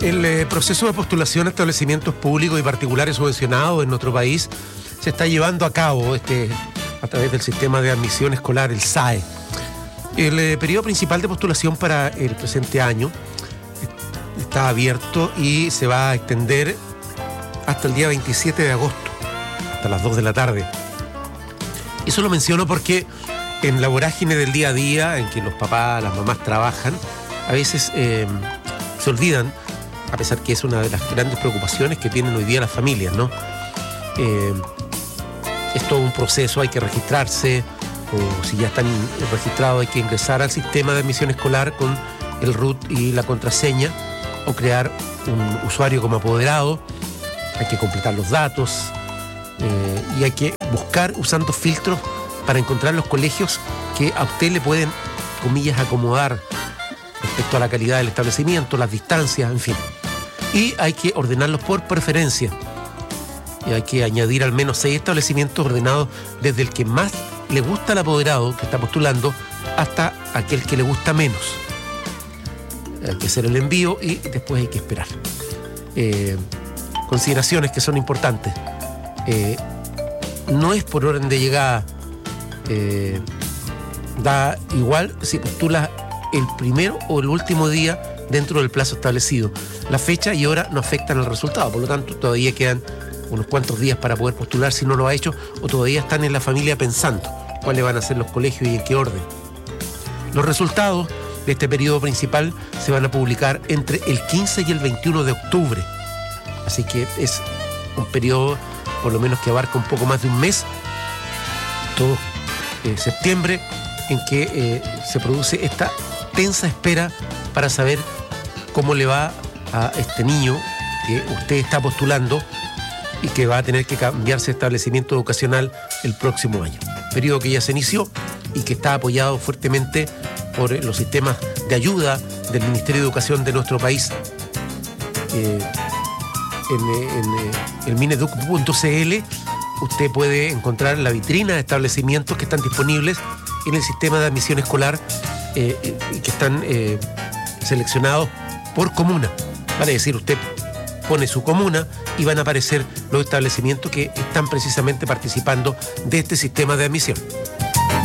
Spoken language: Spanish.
El proceso de postulación a establecimientos públicos y particulares subvencionados en nuestro país se está llevando a cabo a través del sistema de admisión escolar, el SAE. El periodo principal de postulación para el presente año está abierto y se va a extender hasta el día 27 de agosto, hasta las 2 de la tarde. Eso lo menciono porque en la vorágine del día a día, en que los papás, las mamás trabajan, a veces se olvidan, a pesar que es una de las grandes preocupaciones que tienen hoy día las familias, ¿no? Es todo un proceso, hay que registrarse, o si ya están registrados hay que ingresar al sistema de admisión escolar con el RUT y la contraseña, o crear un usuario como apoderado, hay que completar los datos, y hay que buscar usando filtros para encontrar los colegios que a usted le pueden, comillas, acomodar respecto a la calidad del establecimiento, las distancias, en fin. Y hay que ordenarlos por preferencia. Y hay que añadir al menos 6 establecimientos ordenados desde el que más le gusta al apoderado que está postulando hasta aquel que le gusta menos. Hay que hacer el envío y después hay que esperar. Consideraciones que son importantes. No es por orden de llegada. Da igual si postulas el primero o el último día dentro del plazo establecido. La fecha y hora no afectan al resultado, por lo tanto todavía quedan unos cuantos días para poder postular si no lo ha hecho, o todavía están en la familia pensando cuáles van a ser los colegios y en qué orden. Los resultados de este periodo principal se van a publicar entre el 15 y el 21 de octubre, así que es un periodo por lo menos que abarca un poco más de un mes, todo septiembre, en que se produce esta tensa espera para saber cómo le va a este niño que usted está postulando y que va a tener que cambiarse de establecimiento educacional el próximo año. Periodo que ya se inició y que está apoyado fuertemente por los sistemas de ayuda del Ministerio de Educación de nuestro país. En el mineduc.cl usted puede encontrar la vitrina de establecimientos que están disponibles en el sistema de admisión escolar y que están seleccionados por comuna. Vale decir, usted pone su comuna y van a aparecer los establecimientos que están precisamente participando de este sistema de admisión.